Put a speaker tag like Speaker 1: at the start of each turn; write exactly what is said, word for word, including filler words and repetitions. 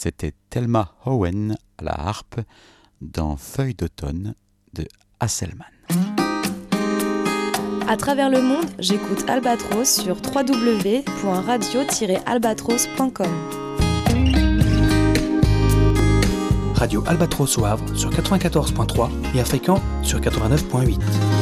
Speaker 1: C'était Thelma Howen à la harpe dans Feuilles d'automne de Hasselmann.
Speaker 2: À travers le monde, j'écoute Albatros sur w w w point radio tiret albatros point com.
Speaker 3: Radio Albatros au Havre sur quatre-vingt-quatorze point trois et à Fécamp sur quatre-vingt-neuf point huit.